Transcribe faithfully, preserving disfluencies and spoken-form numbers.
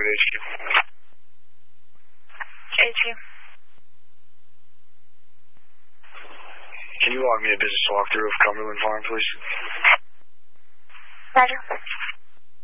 with H Q. H Q. Can you log me a business walkthrough of Cumberland Farm, please? Roger.